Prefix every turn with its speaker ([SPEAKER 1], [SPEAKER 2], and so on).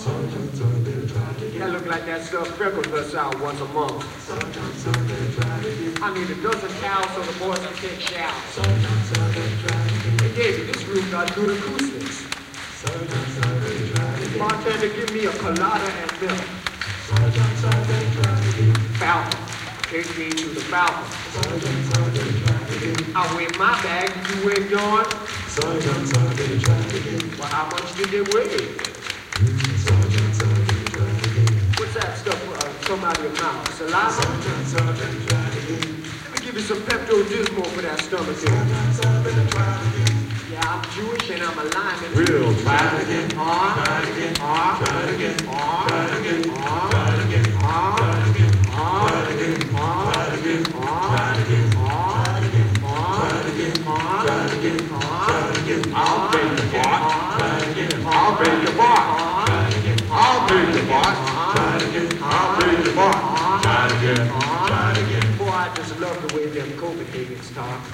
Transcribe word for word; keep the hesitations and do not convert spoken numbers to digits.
[SPEAKER 1] That look like that stuff Freckles puts out once a month. I need a dozen cows so the boys can take showers. Hey David, this room got good acoustics. Bartender, give me a colada and milk. Falcon, take me to the Falcon. I wave my bag, you wave yours. Well, how much did they weigh? What's that stuff uh, come out of your mouth? Saliva? Let me give you some Pepto-Dismal for that stomach ache. Yeah, I'm Jewish and I'm a lineman.
[SPEAKER 2] Real try it
[SPEAKER 1] again.
[SPEAKER 2] again.
[SPEAKER 1] Ah,
[SPEAKER 2] Try it again.
[SPEAKER 1] ah,
[SPEAKER 2] Try it again.
[SPEAKER 1] ah,
[SPEAKER 2] Try it again.
[SPEAKER 1] ah,
[SPEAKER 2] Try it again.
[SPEAKER 1] ah,
[SPEAKER 2] Try it again.
[SPEAKER 1] ah,
[SPEAKER 2] Try it again.
[SPEAKER 1] ah,
[SPEAKER 2] Try it again.
[SPEAKER 1] ah,
[SPEAKER 2] Try it again.
[SPEAKER 1] ah,
[SPEAKER 2] Try it again.
[SPEAKER 1] ah,
[SPEAKER 2] Try it again.
[SPEAKER 1] ah,
[SPEAKER 2] Try it again.
[SPEAKER 1] ah,
[SPEAKER 2] Try it again.
[SPEAKER 1] I'll pay the bot.
[SPEAKER 2] Try it again.
[SPEAKER 1] I'll pay the bot.
[SPEAKER 2] Try it again.
[SPEAKER 1] I'll pay the bot.
[SPEAKER 2] Try it again. I'll pay the bot. Try it again. Try it again.
[SPEAKER 1] Boy, I just love the way them Copenhagen's talk.